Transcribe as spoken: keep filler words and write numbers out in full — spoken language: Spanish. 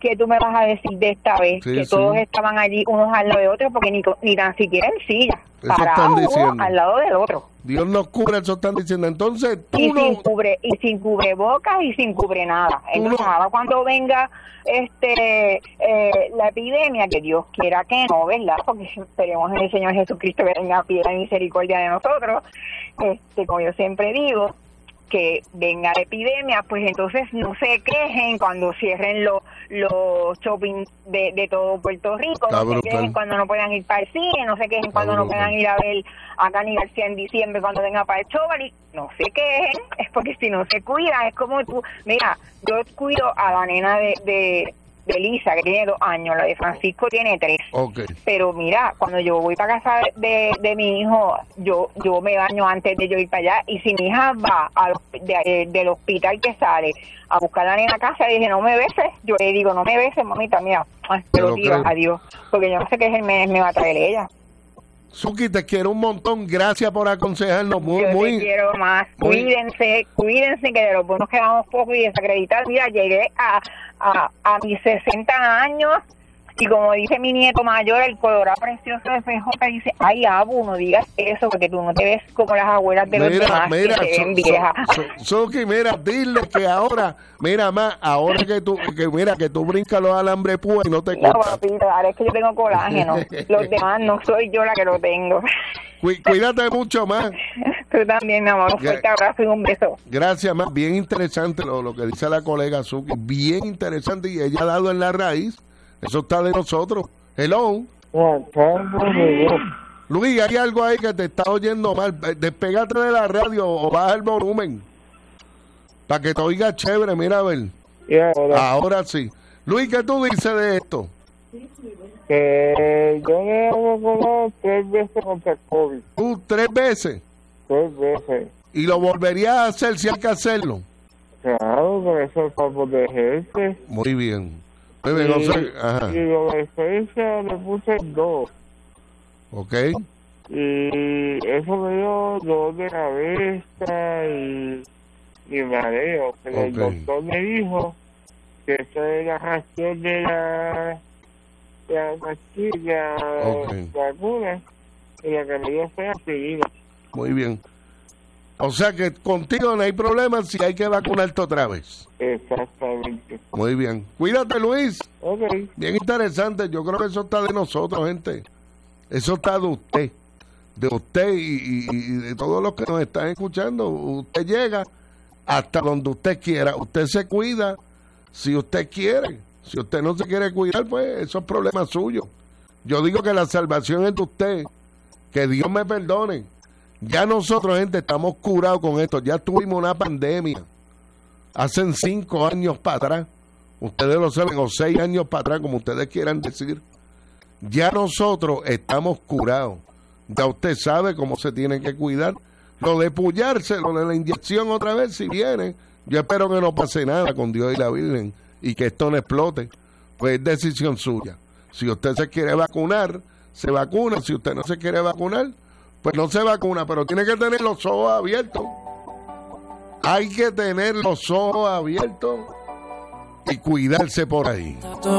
¿qué tú me vas a decir de esta vez? Sí, que sí. Todos estaban allí unos al lado de otros, porque ni, ni tan siquiera en silla, parados uno al lado del otro. Dios nos cubre, eso están diciendo. Entonces, tú y no... sin cubre y sin cubrebocas y sin cubre nada. Entonces, no... ahora cuando venga este eh, la epidemia, que Dios quiera que no, ¿verdad? Porque esperemos en el Señor Jesucristo que tenga piedad y misericordia de nosotros. Este, como yo siempre digo, que venga la epidemia, pues entonces no se quejen cuando cierren los los shopping de, de todo Puerto Rico, no se quejen cuando no puedan ir para el cine, no se quejen cuando no puedan ir a ver a Cani García en diciembre cuando venga para el Chobali, no se quejen, es porque si no se cuidan, es como tú, mira, yo cuido a la nena de, de de Lisa, que tiene dos años, la de Francisco tiene tres. Okay. Pero mira, cuando yo voy para casa de, de mi hijo, yo yo me baño antes de yo ir para allá, y si mi hija va a, de, del hospital que sale a buscar a la nena a casa, y dije, no me beses, yo le digo, no me beses, mamita, mira, te lo digo, adiós, porque yo no sé qué es el mes me va a traer ella. Suki, te quiero un montón, gracias por aconsejarnos. Muy, yo muy, te quiero más, muy... cuídense, cuídense que de los buenos quedamos pocos y desacreditados. Mira, llegué a, a, a mis sesenta años y como dice mi nieto mayor, el colorado precioso de F J, dice, ay, Abu, no digas eso porque tú no te ves como las abuelas de mira, los demás mira, que se ven so, viejas. So, so, Suki, mira, dile que ahora, mira más, ahora que tú, que mira, que tú brincas los alambres púas y no te cortas. No, papito, ahora es que yo tengo colágeno, los demás no soy yo la que lo tengo. Cuídate mucho más. Tú también, mi amor, un fuerte abrazo y un beso. Gracias, más, bien interesante lo, lo que dice la colega Suki, bien interesante, y ella ha dado en la raíz, eso está de nosotros. Hello. Luis, hay algo ahí que te está oyendo mal. Despégate de la radio o baja el volumen para que te oiga chévere. Mira a ver. Yeah, ahora. ahora sí. Luis, ¿qué tú dices de esto? Que yo me he vacunado tres veces contra el COVID. ¿Tú tres veces? Tres veces. ¿Y lo volverías a hacer si hay que hacerlo? Claro, por eso es para protegerse. Muy bien. Muy bien, y, o sea, ajá. y lo de experiencia le puse dos. Ok. Y eso me dio dolor de cabeza y, y mareo. Pero okay. El doctor me dijo que eso es la reacción de la, de la pastilla, okay. vacuna, y la que me dio fue aspirina. Muy bien. O sea que contigo no hay problema si hay que vacunarte otra vez. Exactamente. Muy bien. Cuídate, Luis. Ok. Bien interesante. Yo creo que eso está de nosotros, gente. Eso está de usted. De usted y, y, y de todos los que nos están escuchando. Usted llega hasta donde usted quiera. Usted se cuida si usted quiere. Si usted no se quiere cuidar, pues eso es problema suyo. Yo digo que la salvación es de usted. Que Dios me perdone. Ya nosotros, gente, estamos curados con esto. Ya tuvimos una pandemia. Hace cinco años para atrás. Ustedes lo saben, o seis años para atrás, como ustedes quieran decir. Ya nosotros estamos curados. Ya usted sabe cómo se tiene que cuidar. Lo de pullarse, lo de la inyección otra vez, si viene, yo espero que no pase nada con Dios y la Virgen y que esto no explote. Pues es decisión suya. Si usted se quiere vacunar, se vacuna. Si usted no se quiere vacunar, pues no se vacuna, pero tiene que tener los ojos abiertos. Hay que tener los ojos abiertos y cuidarse por ahí.